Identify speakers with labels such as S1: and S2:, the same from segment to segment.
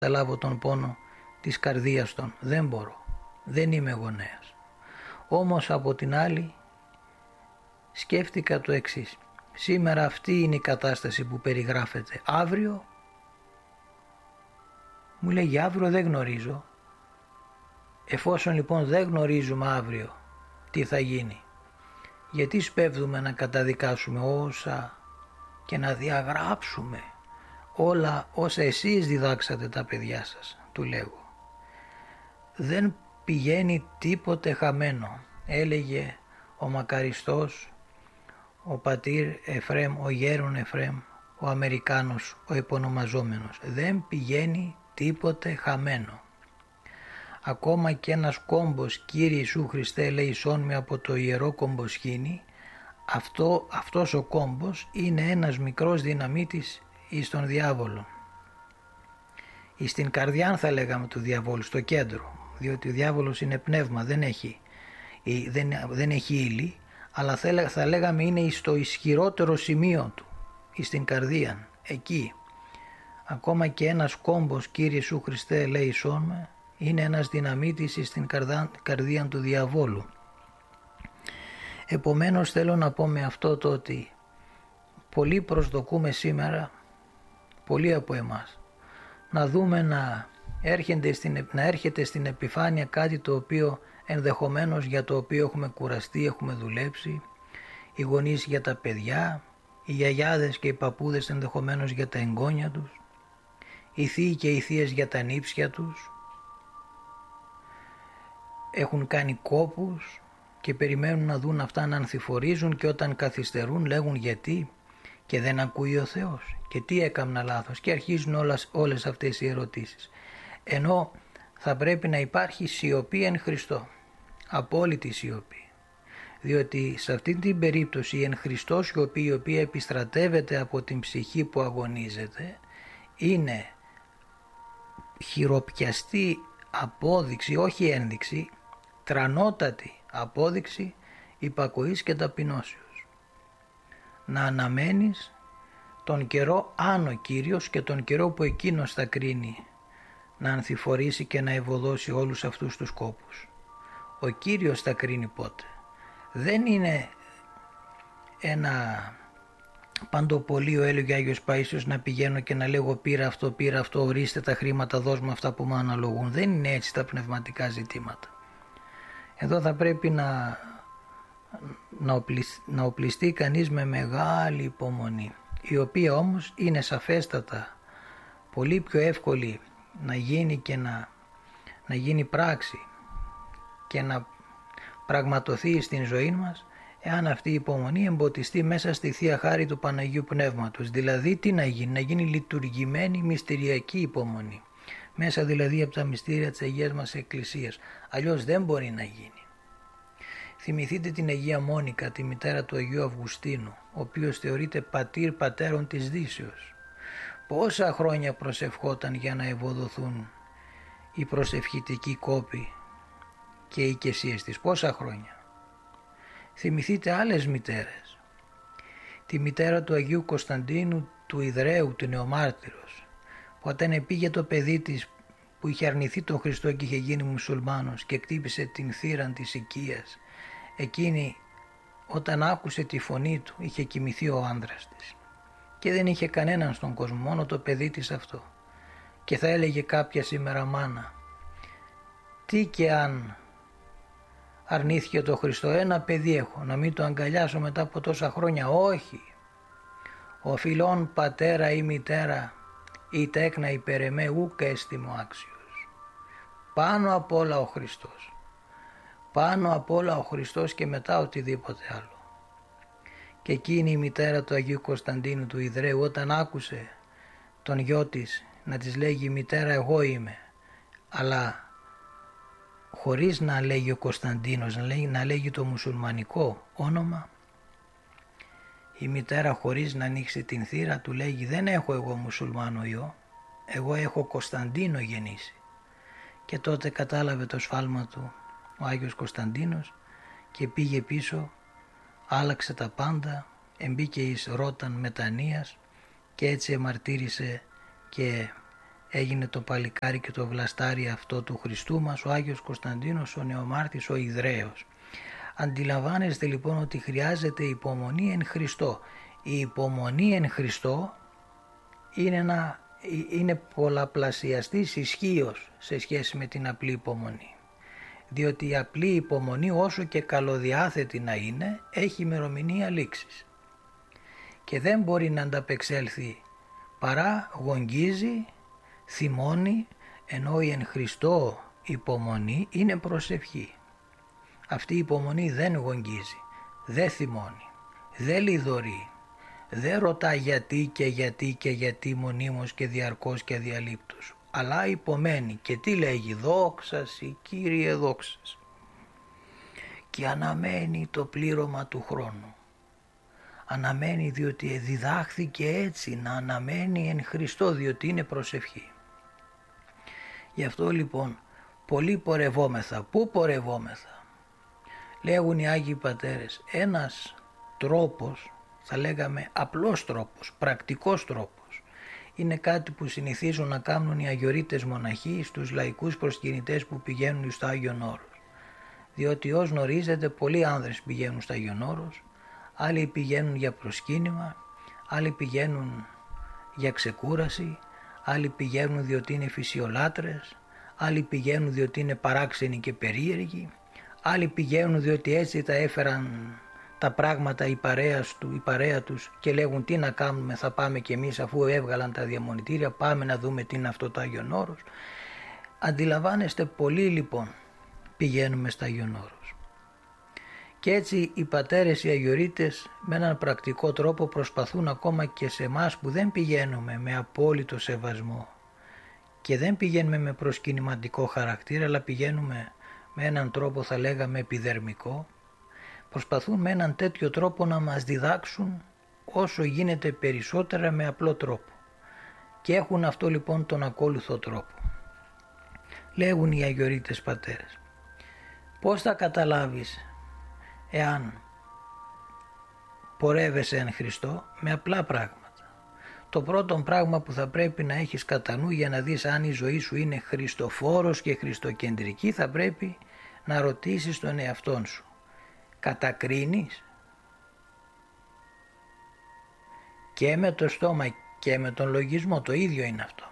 S1: καταλάβω τον πόνο της καρδίας των. Δεν μπορώ. Δεν είμαι γονέας. Όμως από την άλλη σκέφτηκα το εξής. Σήμερα αυτή είναι η κατάσταση που περιγράφεται. Αύριο, μου λέγει αύριο δεν γνωρίζω. Εφόσον λοιπόν δεν γνωρίζουμε αύριο τι θα γίνει, γιατί σπέβδουμε να καταδικάσουμε όσα και να διαγράψουμε όλα όσα εσείς διδάξατε τα παιδιά σας, του λέγω. Δεν πηγαίνει τίποτε χαμένο, έλεγε ο μακαριστός, ο πατήρ Εφραίμ, ο γέρον Εφραίμ, ο Αμερικάνος, ο επωνομαζόμενος. Δεν πηγαίνει τίποτε χαμένο. Ακόμα και ένας κόμπος, Κύριε Ιησού Χριστέ, ελέησόν με από το ιερό κομποσχήνι, αυτός ο κόμπος είναι ένας μικρός δυναμίτης εις τον διάβολο. Εις την καρδιά θα λέγαμε του διαβόλου, στο κέντρο, διότι ο διάβολος είναι πνεύμα, δεν έχει ύλη, αλλά θα λέγαμε είναι στο ισχυρότερο σημείο του, εις την καρδία, εκεί. Ακόμα και ένας κόμπος, Κύριε Ιησού Χριστέ, ελέησόν με, είναι ένας δυναμίτης στην καρδία του διαβόλου. Επομένως θέλω να πω με αυτό το ότι πολλοί προσδοκούμε σήμερα, πολλοί από εμάς, να δούμε να έρχεται στην επιφάνεια κάτι το οποίο ενδεχομένως για το οποίο έχουμε κουραστεί, έχουμε δουλέψει, οι γονείς για τα παιδιά, οι γιαγιάδες και οι παππούδες ενδεχομένως για τα εγγόνια τους, οι θείοι και οι θείες για τα νύψια τους, έχουν κάνει κόπους και περιμένουν να δουν αυτά να ανθιφορίζουν και όταν καθυστερούν λέγουν γιατί και δεν ακούει ο Θεός και τι έκαμνα λάθος και αρχίζουν όλες αυτές οι ερωτήσεις. Ενώ θα πρέπει να υπάρχει σιωπή εν Χριστώ, απόλυτη σιωπή, διότι σε αυτή την περίπτωση η εν Χριστώ σιωπή η οποία επιστρατεύεται από την ψυχή που αγωνίζεται είναι χειροπιαστή απόδειξη, όχι ένδειξη, τρανότατη απόδειξη υπακοής και ταπεινώσεως. Να αναμένεις τον καιρό αν ο Κύριος και τον καιρό που εκείνος θα κρίνει να ανθιφορήσει και να ευωδώσει όλους αυτούς τους κόπους. Ο Κύριος θα κρίνει πότε. Δεν είναι ένα παντοπολείο, έλεγε ο Άγιος Παΐσιος, να πηγαίνω και να λέγω πήρα αυτό, ορίστε τα χρήματα, δώσ' μου αυτά που μου αναλογούν. Δεν είναι έτσι τα πνευματικά ζητήματα. Εδώ θα πρέπει να οπλιστεί κανείς με μεγάλη υπομονή, η οποία όμως είναι σαφέστατα πολύ πιο εύκολη να γίνει και να γίνει πράξη και να πραγματοθεί στην ζωή μας, εάν αυτή η υπομονή εμποτιστεί μέσα στη Θεία Χάρη του Παναγίου Πνεύματος. Δηλαδή τι να γίνει λειτουργημένη μυστηριακή υπομονή, μέσα δηλαδή από τα μυστήρια της Αγίας μας Εκκλησίας. Αλλιώς δεν μπορεί να γίνει. Θυμηθείτε την Αγία Μόνικα, τη μητέρα του Αγίου Αυγουστίνου, ο οποίος θεωρείται πατέρων της Δύσεως. Πόσα χρόνια προσευχόταν για να ευωδοθούν οι προσευχητικοί κόποι και οι οικεσίες της, πόσα χρόνια. Θυμηθείτε άλλες μητέρες, τη μητέρα του Αγίου Κωνσταντίνου του Ιδραίου, του Νεομάρτυρος, που όταν πήγε το παιδί της που είχε αρνηθεί τον Χριστό και είχε γίνει μουσουλμάνος και κτύπησε την θύραν της οικίας, εκείνη όταν άκουσε τη φωνή του είχε κοιμηθεί ο άντρας της και δεν είχε κανέναν στον κόσμο, μόνο το παιδί της αυτό. Και θα έλεγε κάποια σήμερα μάνα, τι και αν αρνήθηκε το Χριστό, ένα παιδί έχω, να μην το αγκαλιάσω μετά από τόσα χρόνια? Όχι. Ο φιλών πατέρα ή μητέρα ή τέκνα υπερεμέ ούκ έστιμο άξιος. Πάνω απ' όλα ο Χριστός. Πάνω απ' όλα ο Χριστός και μετά οτιδήποτε άλλο. Και εκείνη η μητέρα του Αγίου Κωνσταντίνου του Ιδραίου, όταν άκουσε τον γιο της να της λέγει μητέρα εγώ είμαι, αλλά χωρίς να λέγει ο Κωνσταντίνος, να λέγει το μουσουλμανικό όνομα, η μητέρα χωρίς να ανοίξει την θύρα του λέγει δεν έχω εγώ μουσουλμάνο ιό, εγώ έχω Κωνσταντίνο γεννήσει. Και τότε κατάλαβε το σφάλμα του ο Άγιος Κωνσταντίνος και πήγε πίσω, άλλαξε τα πάντα, εμπήκε εις ρόταν μετανοίας και έτσι εμαρτύρησε και έγινε το παλικάρι και το βλαστάρι αυτό του Χριστού μας, ο Άγιος Κωνσταντίνος, ο Νεομάρτης, ο Ιδραίος. Αντιλαμβάνεστε λοιπόν ότι χρειάζεται υπομονή εν Χριστώ. Η υπομονή εν Χριστώ είναι πολλαπλασιαστής ισχύος σε σχέση με την απλή υπομονή. Διότι η απλή υπομονή, όσο και καλοδιάθετη να είναι, έχει ημερομηνία λήξης και δεν μπορεί να ανταπεξέλθει παρά γογγίζει, θυμώνει, ενώ η εν Χριστώ υπομονή είναι προσευχή. Αυτή η υπομονή δεν γογγίζει, δεν θυμώνει, δεν λιδωρεί, δεν ρωτά γιατί μονίμως και διαρκώς και αδιαλείπτως, αλλά υπομένει και τι λέγει? Δόξα σοι Κύριε, δόξα σοι. Και αναμένει το πλήρωμα του χρόνου. Αναμένει διότι διδάχθηκε έτσι να αναμένει εν Χριστώ, διότι είναι προσευχή. Γι' αυτό λοιπόν πολύ πορευόμεθα. Πού πορευόμεθα? Λέγουν οι Άγιοι Πατέρες, ένας τρόπος, θα λέγαμε απλός τρόπος, πρακτικός τρόπος, είναι κάτι που συνηθίζουν να κάνουν οι αγιορείτες μοναχοί στους λαϊκούς προσκυνητές που πηγαίνουν στο Άγιον Όρος. Διότι ως γνωρίζετε πολλοί άνδρες πηγαίνουν στο Άγιον Όρος, άλλοι πηγαίνουν για προσκύνημα, άλλοι πηγαίνουν για ξεκούραση, άλλοι πηγαίνουν διότι είναι φυσιολάτρες, άλλοι πηγαίνουν διότι είναι παράξενοι και περίεργοι, άλλοι πηγαίνουν διότι έτσι τα έφεραν τα πράγματα η παρέα τους και λέγουν τι να κάνουμε, θα πάμε κι εμείς αφού έβγαλαν τα διαμονητήρια, πάμε να δούμε τι είναι αυτό το Άγιον Όρος. Αντιλαμβάνεστε, πολλοί λοιπόν πηγαίνουμε στα Άγιον Όρος. Και έτσι οι πατέρες, οι αγιορείτες με έναν πρακτικό τρόπο προσπαθούν ακόμα και σε εμάς που δεν πηγαίνουμε με απόλυτο σεβασμό και δεν πηγαίνουμε με προσκυνηματικό χαρακτήρα, αλλά πηγαίνουμε με έναν τρόπο θα λέγαμε επιδερμικό, προσπαθούν με έναν τέτοιο τρόπο να μας διδάξουν όσο γίνεται περισσότερα με απλό τρόπο και έχουν αυτό λοιπόν τον ακόλουθο τρόπο. Λέγουν οι αγιορείτες πατέρες, πώς θα καταλάβεις εάν πορεύεσαι εν Χριστώ? Με απλά πράγματα. Το πρώτο πράγμα που θα πρέπει να έχεις κατά νου για να δεις αν η ζωή σου είναι χριστοφόρος και χριστοκεντρική, θα πρέπει να ρωτήσεις τον εαυτόν σου. Κατακρίνεις? Και με το στόμα και με τον λογισμό το ίδιο είναι αυτό.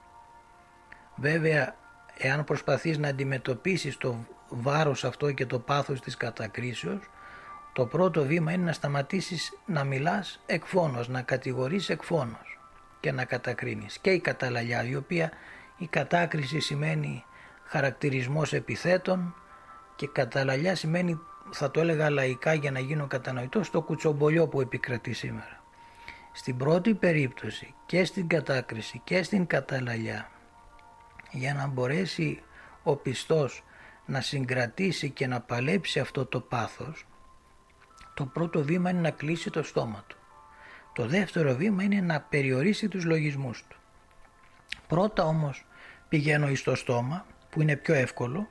S1: Βέβαια, εάν προσπαθείς να αντιμετωπίσεις το βάρος αυτό και το πάθος της κατακρίσεως, το πρώτο βήμα είναι να σταματήσεις να μιλάς εκφώνος, να κατηγορείς εκφώνος και να κατακρίνεις. Και η καταλαλιά, η οποία η κατάκριση σημαίνει χαρακτηρισμός επιθέτων και καταλαλιά σημαίνει, θα το έλεγα λαϊκά για να γίνω κατανοητός, το κουτσομπολιό που επικρατεί σήμερα. Στην πρώτη περίπτωση και στην κατάκριση και στην καταλαλιά, για να μπορέσει ο πιστός να συγκρατήσει και να παλέψει αυτό το πάθος, το πρώτο βήμα είναι να κλείσει το στόμα του. Το δεύτερο βήμα είναι να περιορίσει τους λογισμούς του. Πρώτα όμως πηγαίνω στο στόμα που είναι πιο εύκολο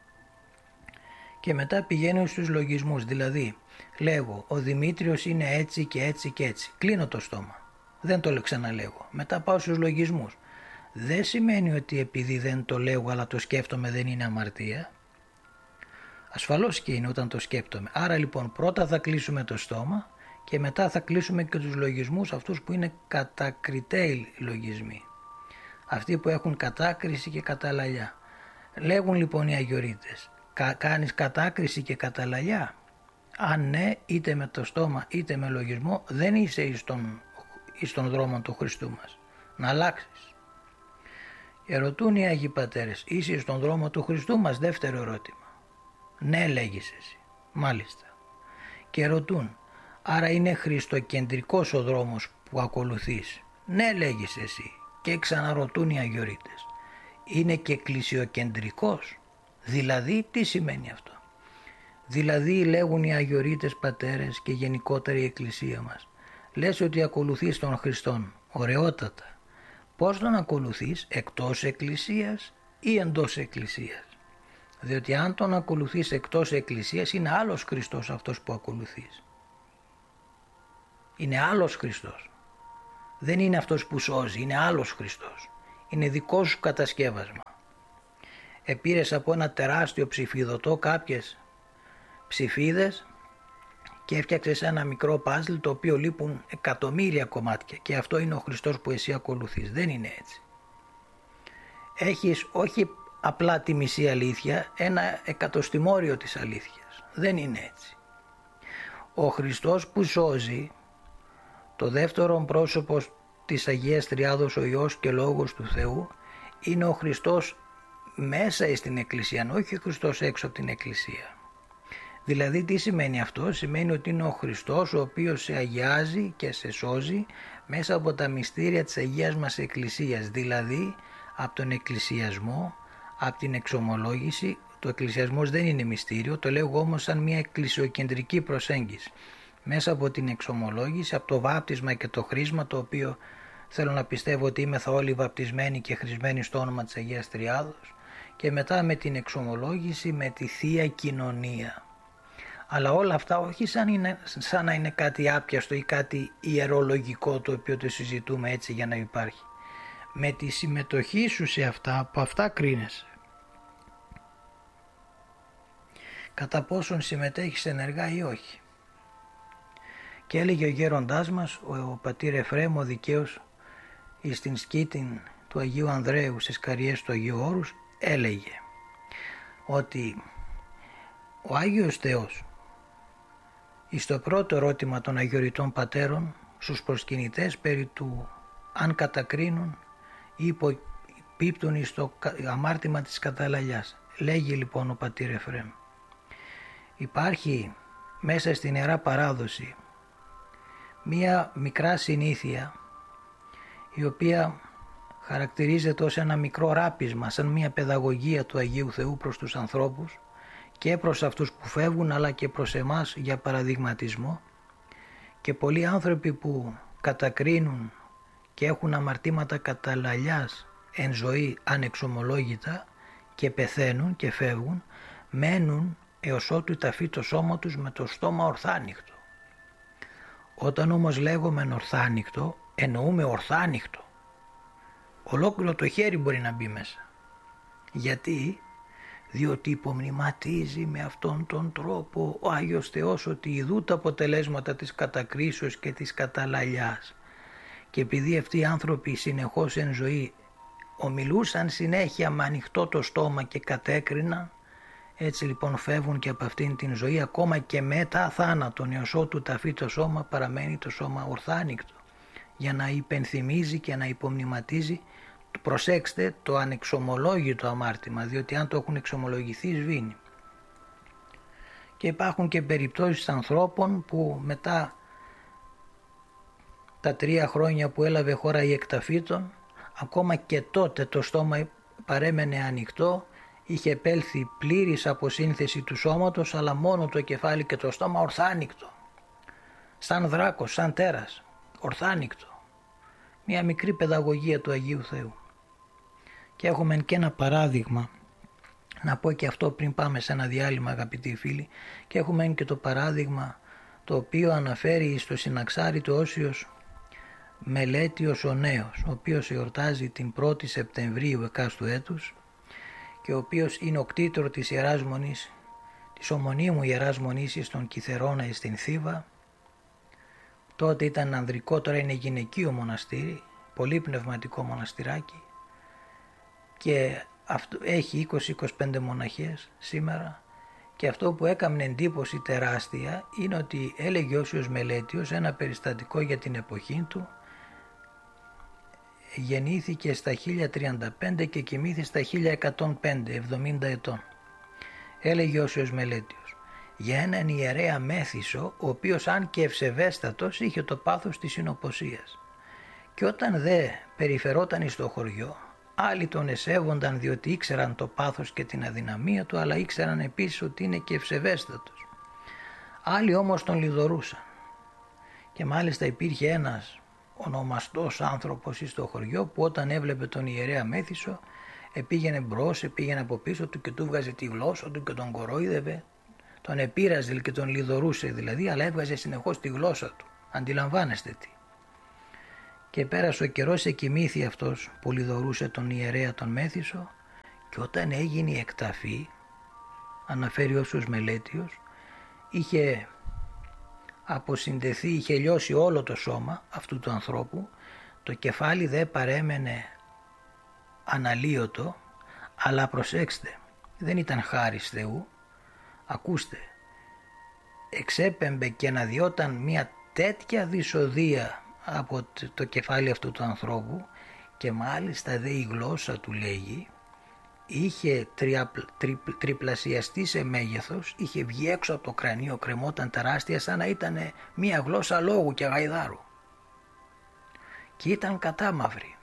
S1: και μετά πηγαίνω στους λογισμούς, δηλαδή λέγω ο Δημήτριος είναι έτσι και έτσι και έτσι, κλείνω το στόμα, δεν το ξαναλέγω, μετά πάω στους λογισμούς. Δεν σημαίνει ότι επειδή δεν το λέγω αλλά το σκέφτομαι δεν είναι αμαρτία. Ασφαλώς και είναι όταν το σκέπτομαι. Άρα λοιπόν πρώτα θα κλείσουμε το στόμα και μετά θα κλείσουμε και τους λογισμούς αυτούς που είναι κατακριτέοι λογισμοί. Αυτοί που έχουν κατάκριση και καταλαλιά. Λέγουν λοιπόν οι αγιορείτες, κάνεις κατάκριση και καταλαλιά? Αν ναι, είτε με το στόμα είτε με λογισμό, δεν είσαι εις τον δρόμο του Χριστού μας. Να αλλάξεις. Ερωτούν οι Άγιοι Πατέρες, είσαι στον δρόμο του Χριστού μας? Δεύτερο ερώτημα. Ναι, λέγεις εσύ. Μάλιστα. Και ρωτούν, άρα είναι χριστοκεντρικός ο δρόμος που ακολουθείς? Ναι, λέγεις εσύ. Και ξαναρωτούν οι αγιορείτες, είναι και εκκλησιοκεντρικός? Δηλαδή τι σημαίνει αυτό? Δηλαδή λέγουν οι αγιορείτες πατέρες και γενικότερα η εκκλησία μας, λες ότι ακολουθείς τον Χριστόν, ωραιότατα. Πώς τον ακολουθείς, εκτός εκκλησίας ή εντός εκκλησίας? Διότι αν τον ακολουθείς εκτός εκκλησίας είναι άλλος Χριστός αυτός που ακολουθείς. Είναι άλλος Χριστός. Δεν είναι αυτός που σώζει, είναι άλλος Χριστός. είναι δικό σου κατασκεύασμα. Επήρες από ένα τεράστιο ψηφιδωτό κάποιες ψηφίδες και έφτιαξες ένα μικρό παζλ το οποίο λείπουν εκατομμύρια κομμάτια και αυτό είναι ο Χριστός που εσύ ακολουθείς. Δεν είναι έτσι. Έχεις όχι απλά τη μισή αλήθεια, ένα εκατοστιμώριο της αλήθειας. Δεν είναι έτσι. Ο Χριστός που σώζει, το δεύτερο πρόσωπο της Αγίας Τριάδος, ο Υιός και Λόγος του Θεού, είναι ο Χριστός μέσα στην Εκκλησία, όχι ο Χριστός έξω από την Εκκλησία. Δηλαδή τι σημαίνει αυτό? Σημαίνει ότι είναι ο Χριστός ο οποίος σε αγιάζει και σε σώζει μέσα από τα μυστήρια της Αγίας μας Εκκλησίας, δηλαδή από τον εκκλησιασμό, από την εξομολόγηση. Το εκκλησιασμός δεν είναι μυστήριο, το λέω όμως σαν μια εκκλησιοκεντρική προσέγγιση. Μέσα από την εξομολόγηση, από το βάπτισμα και το χρίσμα, το οποίο θέλω να πιστεύω ότι είμεθα όλοι βαπτισμένοι και χρησμένοι στο όνομα της Αγίας Τριάδος, και μετά με την εξομολόγηση, με τη Θεία Κοινωνία. Αλλά όλα αυτά όχι σαν να είναι κάτι άπιαστο ή κάτι ιερολογικό το οποίο το συζητούμε έτσι για να υπάρχει. Με τη συμμετοχή σου σε αυτά, από αυτά κρίνεσαι. Κατά πόσον συμμετέχεις ενεργά ή όχι. Και έλεγε ο γέροντάς μας, ο πατήρ Εφραίμ, ο δικαίος, στην σκήτην του Αγίου Ανδρέου στις Καριές του Αγίου Όρους, έλεγε ότι ο Άγιος Θεός στο πρώτο ερώτημα των Αγιοριτών Πατέρων στους προσκυνητές περί του αν κατακρίνουν ή υποπίπτουν στο αμάρτημα της καταλαλιάς, λέγει λοιπόν ο πατήρ Εφραίμ, υπάρχει μέσα στην Ιερά Παράδοση μία μικρά συνήθεια η οποία χαρακτηρίζεται ως ένα μικρό ράπισμα, σαν μία παιδαγωγία του Αγίου Θεού προς τους ανθρώπους και προς αυτούς που φεύγουν αλλά και προς εμάς για παραδειγματισμό, και πολλοί άνθρωποι που κατακρίνουν και έχουν αμαρτήματα καταλαλιάς εν ζωή ανεξομολόγητα και πεθαίνουν και φεύγουν, μένουν έως ότου ταφεί το σώμα τους με το στόμα ορθάνυχτο. Όταν όμως λέγουμε ορθάνυχτο, εννοούμε ορθάνυχτο. Ολόκληρο το χέρι μπορεί να μπει μέσα. Γιατί? Διότι υπομνηματίζει με αυτόν τον τρόπο ο Άγιος Θεός ότι ειδού τα αποτελέσματα της κατακρίσεως και της καταλαλιάς. Και επειδή αυτοί οι άνθρωποι συνεχώς εν ζωή ομιλούσαν συνέχεια με ανοιχτό το στόμα και κατέκριναν, έτσι λοιπόν φεύγουν και από αυτήν την ζωή, ακόμα και μετά θάνατον, έως ότου ταφεί το σώμα παραμένει το σώμα ορθάνικτο, για να υπενθυμίζει και να υπομνηματίζει, προσέξτε, το ανεξομολόγητο αμάρτημα, διότι αν το έχουν εξομολογηθεί σβήνει. Και υπάρχουν και περιπτώσεις ανθρώπων που μετά τα 3 χρόνια που έλαβε χώρα η εκταφή των, ακόμα και τότε το στόμα παρέμενε ανοιχτό, είχε επέλθει πλήρης αποσύνθεση του σώματος, αλλά μόνο το κεφάλι και το στόμα ορθάνικτο, σαν δράκος, σαν τέρας, ορθάνικτο. Μια μικρή παιδαγωγία του Αγίου Θεού. Και έχουμε και ένα παράδειγμα, να πω και αυτό πριν πάμε σε ένα διάλειμμα αγαπητοί φίλοι, και έχουμε και το παράδειγμα το οποίο αναφέρει στο συναξάρι του Όσιος Μελέτιος ο Νέος, ο οποίος εορτάζει την 1η Σεπτεμβρίου εκάστου έτους και ο οποίος είναι ο κτήτορ της Ιεράς Μονής, της ομωνίμου Ιεράς Μονής στον Κιθερώνα στην Θήβα. Τότε ήταν ανδρικό, τώρα είναι γυναικείο μοναστήρι, πολύ πνευματικό μοναστηράκι, και έχει 20-25 μοναχές σήμερα. Και αυτό που έκανε εντύπωση τεράστια είναι ότι έλεγε Όσιος Μελέτιος ένα περιστατικό για την εποχή του. Γεννήθηκε στα 1035 και κοιμήθη στα 1105, 70 ετών. Έλεγε Όσιος Μελέτιος για έναν ιερέα Μέθησο, ο οποίος αν και ευσεβέστατος είχε το πάθος της συνοποσίας, και όταν δε περιφερόταν στο χωριό, άλλοι τον εσέβονταν διότι ήξεραν το πάθος και την αδυναμία του, αλλά ήξεραν επίσης ότι είναι και ευσεβέστατος. Άλλοι όμως τον λιδωρούσαν, και μάλιστα υπήρχε ένας ονομαστός άνθρωπος στο χωριό που όταν έβλεπε τον ιερέα Μέθησο επήγαινε μπρος, επήγαινε από πίσω του και του βγάζε τη γλώσσα του και τον κορόιδευε, τον επήραζε και τον λιδωρούσε δηλαδή, αλλά έβγαζε συνεχώς τη γλώσσα του. Αντιλαμβάνεστε τι. και πέρασε ο καιρός, εκοιμήθη αυτός που λιδωρούσε τον ιερέα τον Μέθησο, και όταν έγινε η εκταφή, αναφέρει ο Ιωσούς Μελέτιος, είχε αποσυντεθεί, είχε λιώσει όλο το σώμα αυτού του ανθρώπου, το κεφάλι δεν παρέμενε αναλύωτο, αλλά προσέξτε, δεν ήταν χάρις Θεού, ακούστε, εξέπεμπε και αναδιόταν μια τέτοια δυσοδεία από το κεφάλι αυτού του ανθρώπου, και μάλιστα δε η γλώσσα του λέγει είχε τριπλασιαστεί σε μέγεθος, είχε βγει έξω από το κρανίο, κρεμόταν τεράστια σαν να ήταν μια γλώσσα λόγου και γαϊδάρου, και ήταν κατάμαυρη,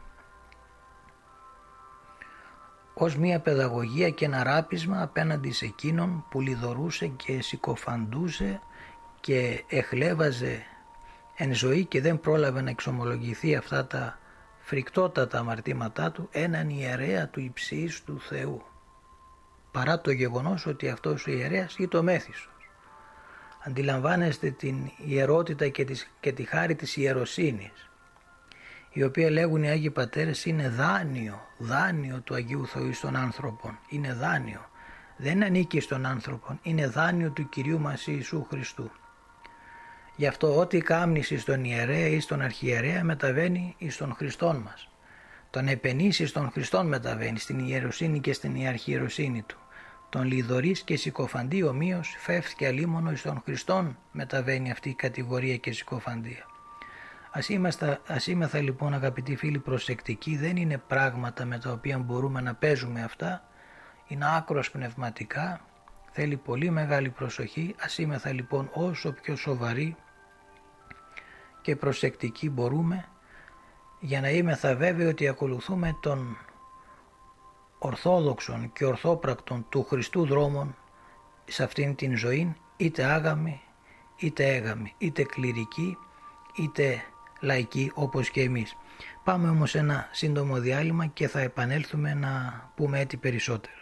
S1: ως μια παιδαγωγία και ένα ράπισμα απέναντι σε εκείνον που λιδωρούσε και συκοφαντούσε και εχλέβαζε εν ζωή και δεν πρόλαβε να εξομολογηθεί αυτά τα φρικτότατα αμαρτήματά του, έναν ιερέα του υψίστου Θεού, παρά το γεγονός ότι αυτός ο ιερέας ήταν ο Μέθησος. Αντιλαμβάνεστε την ιερότητα και τη χάρη της ιεροσύνης, η οποία λέγουν οι Άγιοι Πατέρες είναι δάνειο του Αγίου Θεού στον άνθρωπον, είναι δάνειο, δεν ανήκει στον άνθρωπον, είναι δάνειο του Κυρίου μας Ιησού Χριστού. Γι' αυτό ό,τι κάμνηση στον ιερέα ή στον αρχιερέα μεταβαίνει εις τον Χριστόν μας. Τον επενήσει στον Χριστόν μεταβαίνει, στην ιεροσύνη και στην ιεραρχιεροσύνη του. Τον λιδωρείς και συκοφαντεί ομοίως φεύγει αλίμονο εις τον Χριστόν μεταβαίνει αυτή η κατηγορία και συκοφαντία. Ας είμαστε λοιπόν αγαπητοί φίλοι προσεκτικοί, δεν είναι πράγματα με τα οποία μπορούμε να παίζουμε αυτά, είναι άκρος πνευματικά, θέλει πολύ μεγάλη προσοχή. Ας είμαστε λοιπόν όσο πιο σοβαροί και προσεκτικοί μπορούμε, για να είμεθα βέβαιοι ότι ακολουθούμε τον ορθόδοξον και ορθόπρακτον του Χριστού δρόμων σε αυτήν την ζωή, είτε άγαμοι είτε έγαμοι, είτε κληρικοί είτε λαϊκοί όπως και εμείς. Πάμε όμως ένα σύντομο διάλειμμα και θα επανέλθουμε να πούμε έτσι περισσότερο.